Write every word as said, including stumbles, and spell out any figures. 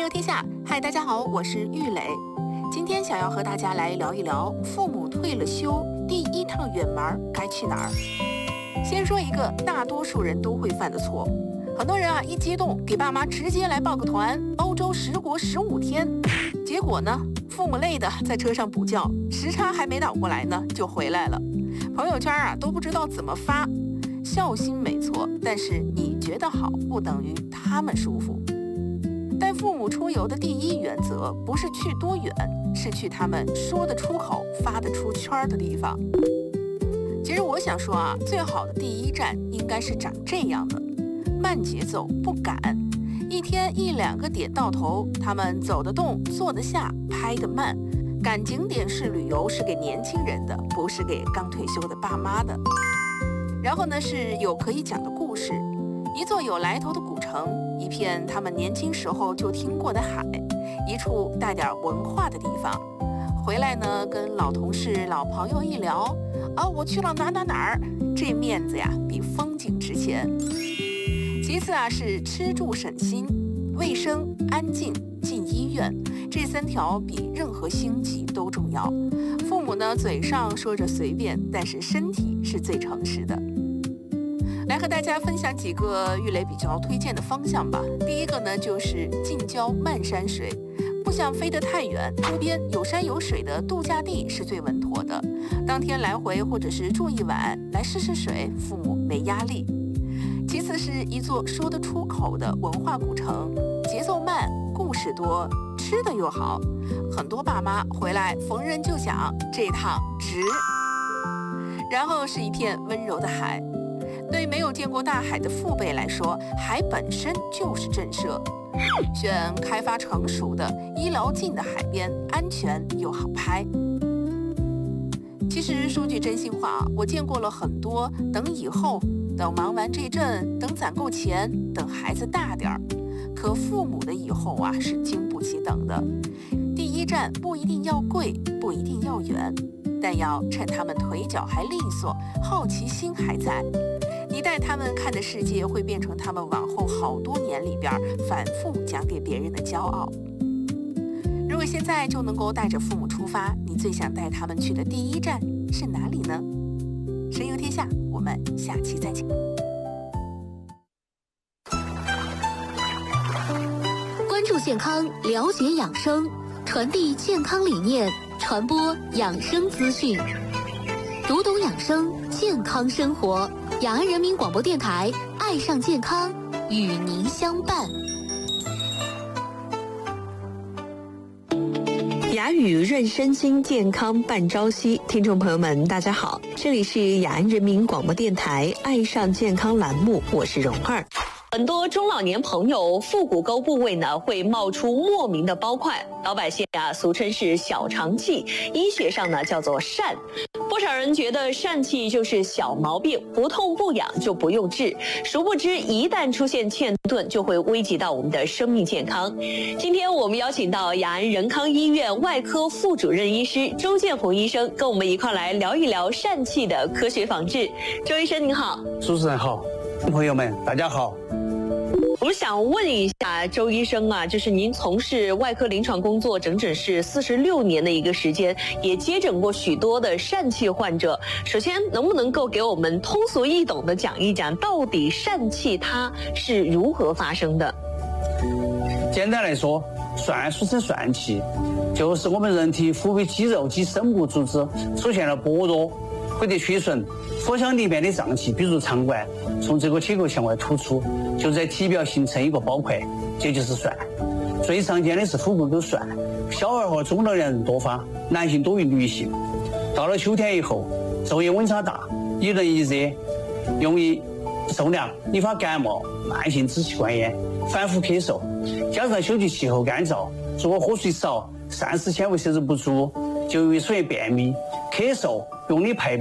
神游天下，嗨，大家好，我是玉磊。今天想要和大家来聊一聊父母退了休，第一趟远门该去哪儿。先说一个大多数人都会犯的错，很多人啊一激动给爸妈直接来报个团，欧洲十国十五天，结果呢，父母累的在车上补觉，时差还没倒过来呢就回来了，朋友圈啊都不知道怎么发。孝心没错，但是你觉得好不等于他们舒服。带父母出游的第一原则不是去多远，是去他们说得出口、发得出圈的地方。其实我想说啊，最好的第一站应该是长这样的：慢节奏，不赶，一天一两个点到头，他们走得动、坐得下、拍得慢。赶景点式旅游是给年轻人的，不是给刚退休的爸妈的。然后呢，是有可以讲的故事，一座有来头的古城，一片他们年轻时候就听过的海，一处带点文化的地方。回来呢，跟老同事、老朋友一聊，啊，我去了哪哪哪儿，这面子呀比风景值钱。其次啊，是吃住省心，卫生、安静、进医院，这三条比任何星级都重要。父母呢，嘴上说着随便，但是身体是最诚实的。来和大家分享几个玉磊比较推荐的方向吧。第一个呢，就是近郊漫山水，不想飞得太远，周边有山有水的度假地是最稳妥的。当天来回或者是住一晚，来试试水，父母没压力。其次是一座说得出口的文化古城，节奏慢，故事多，吃的又好。很多爸妈回来逢人就讲这趟值。然后是一片温柔的海，对没有见过大海的父辈来说，海本身就是震慑。选开发成熟的、医疗近的海边，安全又好拍。其实说句真心话，我见过了很多等以后，等忙完这阵，等攒够钱，等孩子大点儿。可父母的以后啊，是经不起等的。第一站不一定要贵，不一定要远，但要趁他们腿脚还利索，好奇心还在。你带他们看的世界会变成他们往后好多年里边反复讲给别人的骄傲。如果现在就能够带着父母出发，你最想带他们去的第一站是哪里呢？神游天下，我们下期再见。 关注健康，了解养生，传递健康理念，传播养生资讯，读懂养生，健康生活。雅安人民广播电台，爱上健康，与您相伴。 雅语润身心，健康伴朝夕。听众朋友们，大家好，这里是雅安人民广播电台爱上健康栏目，我是蓉儿。很多中老年朋友腹股沟部位呢会冒出莫名的包块，老百姓啊俗称是小肠气，医学上呢叫做疝。不少人觉得疝气就是小毛病，不痛不痒就不用治，殊不知一旦出现欠顿，就会危及到我们的生命健康。今天我们邀请到雅安仁康医院外科副主任医师周建红医生，跟我们一块来聊一聊疝气的科学防治。周医生您好。 主持人好，朋友们大家好。 我们想问一下周医生啊，就是您从事外科临床工作整整是四十六年的一个时间，也接诊过许多的疝气患者。首先，能不能够给我们通俗易懂的讲一讲，到底疝气它是如何发生的？ 简单来说，疝俗称疝气，就是我们人体腹部肌肉及深部组织出现了薄弱或者缺损，腹腔里面的脏器，比如肠管，从这个结构向外突出，就在体表形成一个包块，这就是疝。最常见的是腹股沟疝，小孩和中老年人多发，男性多于女性。到了秋天以后，昼夜温差大，一冷一热，容易受凉，引发感冒、慢性支气管炎、反复咳嗽，加上秋季气候干燥，如果喝水少，膳食纤维摄入不足，就容易出现便秘、咳嗽、用力排便。